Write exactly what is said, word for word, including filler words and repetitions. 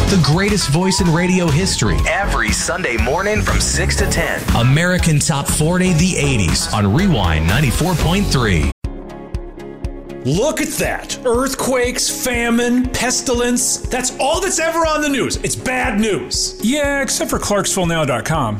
The greatest voice in radio history. Every Sunday morning from six to ten. American Top forty, the eighties on Rewind ninety-four point three. Look at that. Earthquakes, famine, pestilence. That's all that's ever on the news. It's bad news. Yeah, except for Clarksville Now dot com.